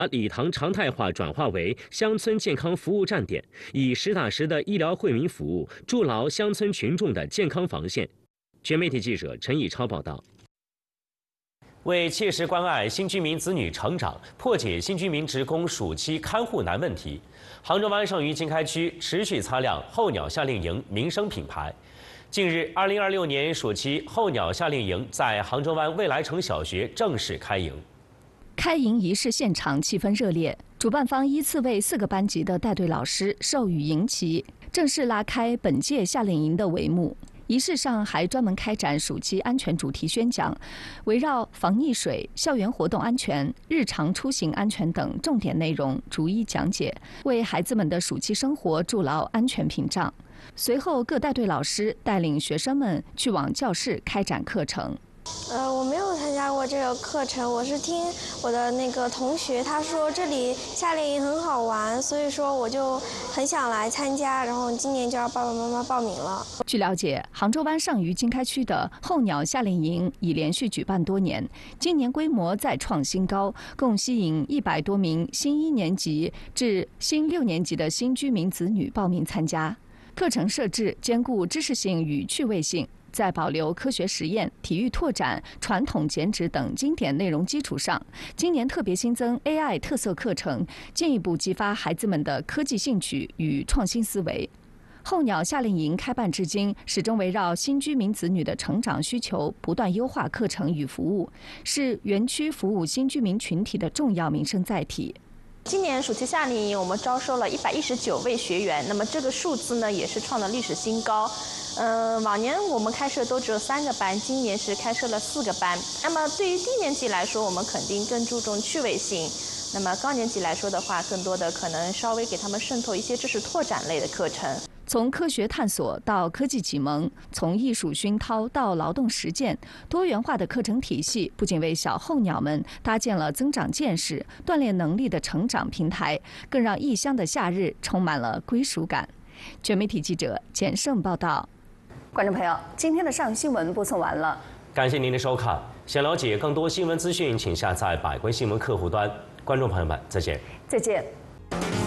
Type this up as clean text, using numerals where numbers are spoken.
把礼堂常态化转化为乡村健康服务站点，以实打实的医疗惠民服务筑牢乡村群众的健康防线。全媒体记者陈以超报道。为切实关爱新居民子女成长，破解新居民职工暑期看护难问题，杭州湾剩余经开区持续擦亮候鸟夏令营民生品牌。近日，2026年暑期候鸟夏令营在杭州湾未来城小学正式开营。 开营仪式现场气氛热烈，主办方依次为4个班级的带队老师授予营旗，正式拉开本届夏令营的帷幕。仪式上还专门开展暑期安全主题宣讲，围绕防溺水、校园活动安全、日常出行安全等重点内容逐一讲解，为孩子们的暑期生活筑牢安全屏障。随后，各带队老师带领学生们去往教室开展课程。 我没有参加过这个课程，我是听我的那个同学他说这里夏令营很好玩，所以说我就很想来参加，然后今年就要爸爸妈妈报名了。 据了解，杭州湾上虞经开区的候鸟夏令营已连续举办多年，今年规模再创新高，共吸引100多名新1年级至新6年级的新居民子女报名参加。课程设置兼顾知识性与趣味性，在保留科学实验、体育拓展、传统剪纸等经典内容基础上，今年特别新增 AI 特色课程，进一步激发孩子们的科技兴趣与创新思维。候鸟夏令营开办至今，始终围绕新居民子女的成长需求，不断优化课程与服务，是园区服务新居民群体的重要民生载体。 今年暑期夏令营，我们招收了119位学员，那么这个数字呢也是创了历史新高。往年我们开设都只有3个班，今年是开设了4个班。那么对于低年级来说，我们肯定更注重趣味性；那么高年级来说的话，更多的可能稍微给他们渗透一些知识拓展类的课程。 从科学探索到科技启蒙，从艺术熏陶到劳动实践，多元化的课程体系不仅为小候鸟们搭建了增长见识、锻炼能力的成长平台，更让异乡的夏日充满了归属感。全媒体记者简胜报道。 观众朋友，今天的上新闻播送完了， 感谢您的收看。想了解更多新闻资讯，请下载百官新闻客户端。观众朋友们，再见。 再见。